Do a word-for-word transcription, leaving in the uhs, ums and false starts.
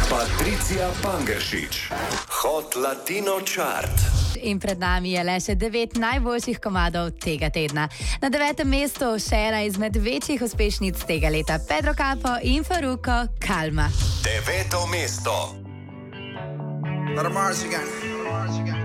Patricija Pangeršič, Hot Latino Chart. In pred nami je le še devet najboljših komadov tega tedna. Na devetem mestu še ena izmed večjih uspešnic tega leta, Pedro Capo in Farruko, Calma. Deveto mesto.